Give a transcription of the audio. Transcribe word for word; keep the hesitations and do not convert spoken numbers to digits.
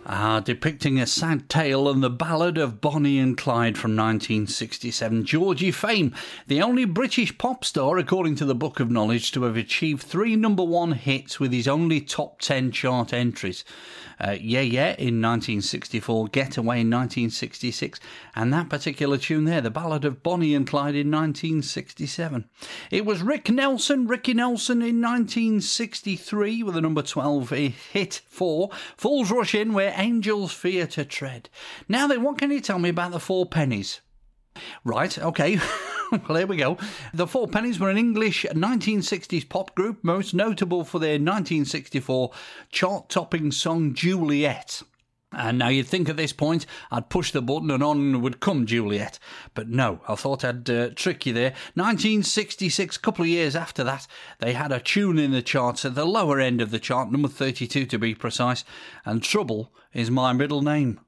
Ah, depicting a sad tale and the ballad of Bonnie and Clyde from nineteen sixty-seven. Georgie Fame, the only British pop star, according to the Book of Knowledge, to have achieved three number one hits with his only top ten chart entries. Uh, yeah, yeah, in nineteen sixty-four, Getaway in nineteen sixty-six, and that particular tune there, the ballad of Bonnie and Clyde in nineteen sixty-seven. It was Rick Nelson, Ricky Nelson in nineteen sixty-three with the number twelve hit for Fools Rush In, Where Angels Fear to Tread. Now then, what can you tell me about the Four Pennies? Right, okay. Well, here we go. The Four Pennies were an English nineteen sixties pop group, most notable for their nineteen sixty-four chart-topping song Juliet. And now you'd think at this point I'd push the button and on would come Juliet. But no, I thought I'd uh, trick you there. nineteen sixty-six, a couple of years after that, they had a tune in the charts at the lower end of the chart, number thirty-two to be precise, and Trouble Is My Middle Name.